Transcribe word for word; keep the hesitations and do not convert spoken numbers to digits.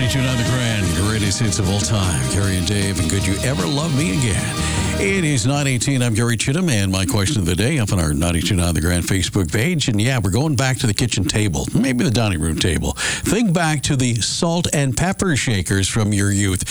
ninety-two point nine The Grand, greatest hits of all time. Gary and Dave, and Could You Ever Love Me Again? It is nine eighteen. I'm Gary Chittum, and my question of the day up on our ninety-two point nine The Grand Facebook page. And yeah, we're going back to the kitchen table, maybe the dining room table. Think back to the salt and pepper shakers from your youth.